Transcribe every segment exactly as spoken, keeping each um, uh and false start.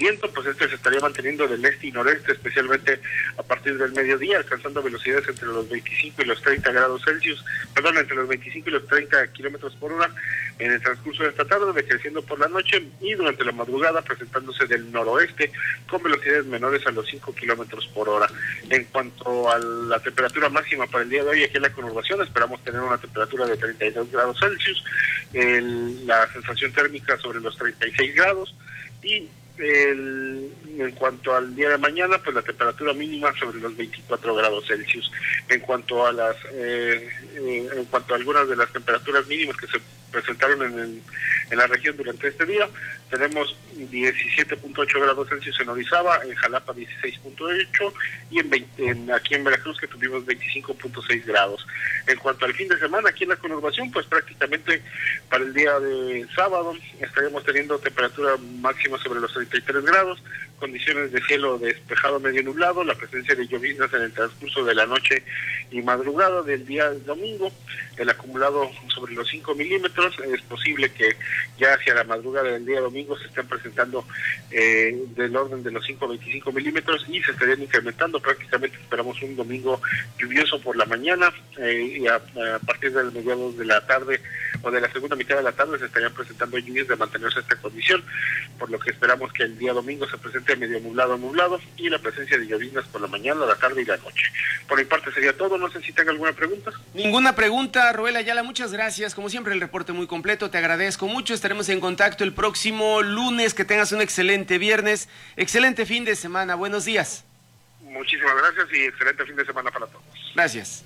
viento, pues este se estaría manteniendo del este y noreste, especialmente a partir del mediodía, alcanzando velocidades entre los veinticinco y los treinta grados Celsius, perdón, entre los veinticinco y los treinta kilómetros por hora en el transcurso de esta tarde, decreciendo por la noche y durante la madrugada presentándose del noroeste con velocidades menores a los cinco kilómetros por hora. En cuanto a la temperatura máxima para el día de hoy aquí en la conurbación, esperamos tener una temperatura de treinta y dos grados Celsius, el, la sensación térmica sobre los treinta y seis grados y el, en cuanto al día de mañana, pues la temperatura mínima sobre los veinticuatro grados Celsius. En cuanto a las, eh, eh, en cuanto a algunas de las temperaturas mínimas que se presentaron en, el, en la región durante este día, tenemos diecisiete punto ocho grados Celsius en Orizaba, en Jalapa dieciséis punto ocho y en, veinte, en aquí en Veracruz que tuvimos veinticinco punto seis grados. En cuanto al fin de semana aquí en la conurbación, pues prácticamente para el día de sábado estaremos teniendo temperatura máxima sobre los treinta y tres grados, condiciones de cielo despejado medio nublado, la presencia de lloviznas en el transcurso de la noche y madrugada del día domingo, el acumulado sobre los cinco milímetros, es posible que ya hacia la madrugada del día domingo se estén presentando eh, del orden de los cinco a veinticinco milímetros y se estarían incrementando. Prácticamente esperamos un domingo lluvioso por la mañana eh, y a, a partir del mediados de la tarde o de la segunda mitad de la tarde se estarían presentando lluvias de mantenerse esta condición, por lo que esperamos que el día domingo se presente medio nublado nublado y la presencia de lloviznas por la mañana, la tarde y la noche. Por mi parte sería todo, no sé si tenga alguna pregunta. Ninguna pregunta, Roel Ayala, muchas gracias, como siempre el reporte muy completo, te agradezco mucho, estaremos en contacto el próximo lunes, que tengas un excelente viernes, excelente fin de semana, buenos días. Muchísimas gracias y excelente fin de semana para todos. Gracias.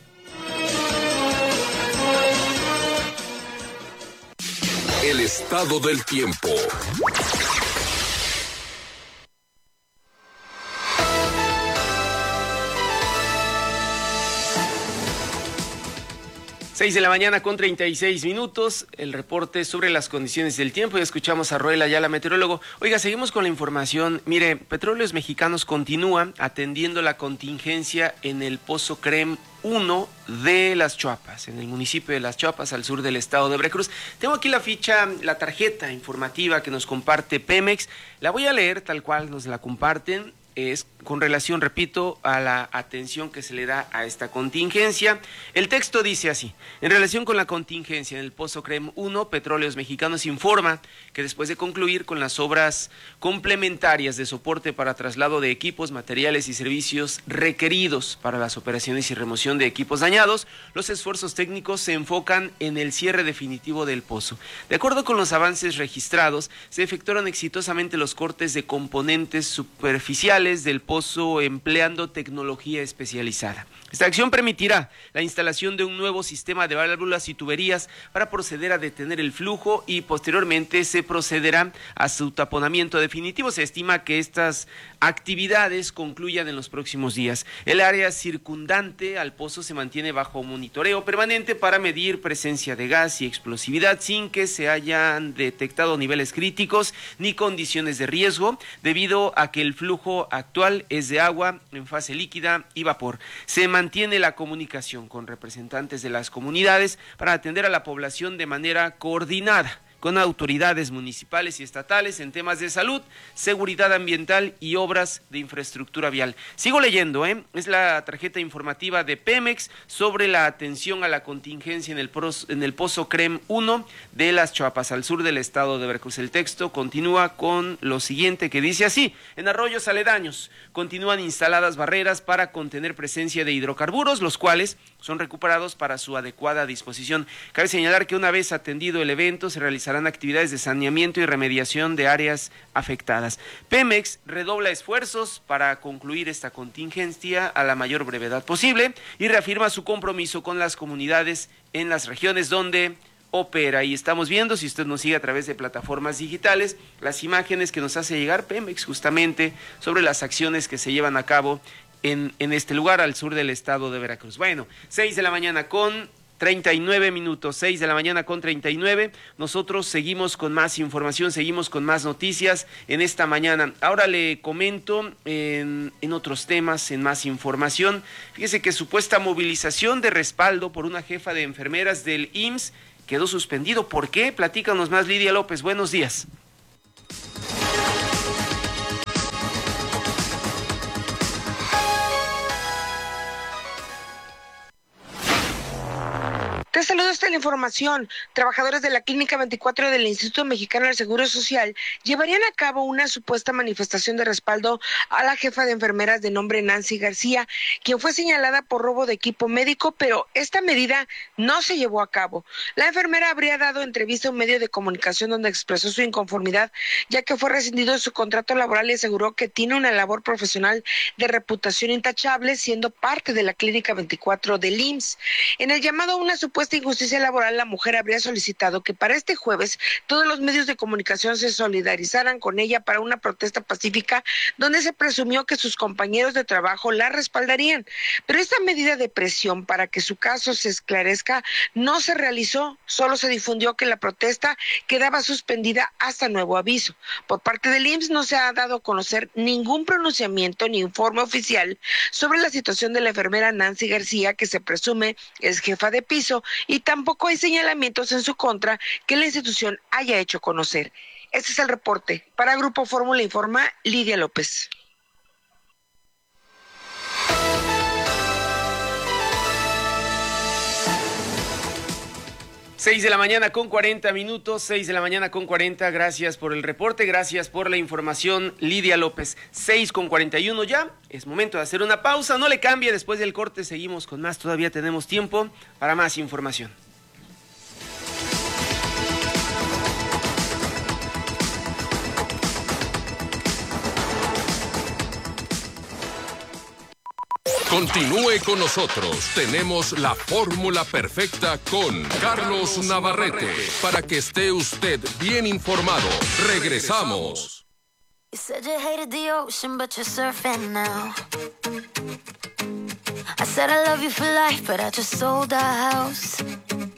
El estado del tiempo. seis de la mañana con treinta y seis minutos, el reporte sobre las condiciones del tiempo. Ya escuchamos a Roel Ayala, meteorólogo. Oiga, seguimos con la información. Mire, Petróleos Mexicanos continúa atendiendo la contingencia en el Pozo Crem uno de Las Chuapas, en el municipio de Las Chuapas, al sur del estado de Veracruz. Tengo aquí la ficha, la tarjeta informativa que nos comparte Pemex. La voy a leer tal cual nos la comparten. Es con relación, repito, a la atención que se le da a esta contingencia. El texto dice así: en relación con la contingencia en el Pozo Crem uno, Petróleos Mexicanos informa que después de concluir con las obras complementarias de soporte para traslado de equipos, materiales y servicios requeridos para las operaciones y remoción de equipos dañados, los esfuerzos técnicos se enfocan en el cierre definitivo del pozo. De acuerdo con los avances registrados, se efectuaron exitosamente los cortes de componentes superficiales del pozo empleando tecnología especializada. Esta acción permitirá la instalación de un nuevo sistema de válvulas y tuberías para proceder a detener el flujo y posteriormente se procederá a su taponamiento definitivo. Se estima que estas actividades concluyan en los próximos días. El área circundante al pozo se mantiene bajo monitoreo permanente para medir presencia de gas y explosividad sin que se hayan detectado niveles críticos ni condiciones de riesgo, debido a que el flujo actual es de agua en fase líquida y vapor. Se mantiene la comunicación con representantes de las comunidades para atender a la población de manera coordinada con autoridades municipales y estatales en temas de salud, seguridad ambiental y obras de infraestructura vial. Sigo leyendo, ¿eh? Es la tarjeta informativa de Pemex sobre la atención a la contingencia en el, pros, en el Pozo Crem uno de Las Chuapas, al sur del estado de Veracruz. El texto continúa con lo siguiente, que dice así: en arroyos aledaños continúan instaladas barreras para contener presencia de hidrocarburos, los cuales son recuperados para su adecuada disposición. Cabe señalar que una vez atendido el evento, se realizarán actividades de saneamiento y remediación de áreas afectadas. Pemex redobla esfuerzos para concluir esta contingencia a la mayor brevedad posible y reafirma su compromiso con las comunidades en las regiones donde opera. Y estamos viendo, si usted nos sigue a través de plataformas digitales, las imágenes que nos hace llegar Pemex justamente sobre las acciones que se llevan a cabo en, en este lugar al sur del estado de Veracruz. Bueno, seis de la mañana con treinta y nueve minutos, seis de la mañana con treinta y nueve. Nosotros seguimos con más información, seguimos con más noticias en esta mañana. Ahora le comento en, en otros temas, en más información. Fíjese que supuesta movilización de respaldo por una jefa de enfermeras del I M S S quedó suspendido. ¿Por qué? Platícanos más, Lidia López. Buenos días. Te saludo, esta la información. Trabajadores de la Clínica veinticuatro del Instituto Mexicano del Seguro Social llevarían a cabo una supuesta manifestación de respaldo a la jefa de enfermeras de nombre Nancy García, quien fue señalada por robo de equipo médico, pero esta medida no se llevó a cabo. La enfermera habría dado entrevista a un medio de comunicación donde expresó su inconformidad, ya que fue rescindido de su contrato laboral y aseguró que tiene una labor profesional de reputación intachable, siendo parte de la Clínica veinticuatro del I M S S. En el llamado a una supuesta injusticia laboral, la mujer habría solicitado que para este jueves todos los medios de comunicación se solidarizaran con ella para una protesta pacífica, donde se presumió que sus compañeros de trabajo la respaldarían. Pero esta medida de presión para que su caso se esclarezca no se realizó, solo se difundió que la protesta quedaba suspendida hasta nuevo aviso. Por parte del I M S S no se ha dado a conocer ningún pronunciamiento ni informe oficial sobre la situación de la enfermera Nancy García, que se presume es jefa de piso, y tampoco hay señalamientos en su contra que la institución haya hecho conocer. Este es el reporte. Para Grupo Fórmula informa Lidia López. Seis de la mañana con cuarenta minutos, seis de la mañana con cuarenta, gracias por el reporte, gracias por la información, Lidia López. Seis con cuarenta y uno ya, es momento de hacer una pausa, no le cambie, después del corte seguimos con más, todavía tenemos tiempo para más información. Continúe con nosotros. Tenemos la fórmula perfecta con Carlos Navarrete para que esté usted bien informado. Regresamos. You said you hated the ocean, but you're surfing now. I said I love you for life, but I just sold our house.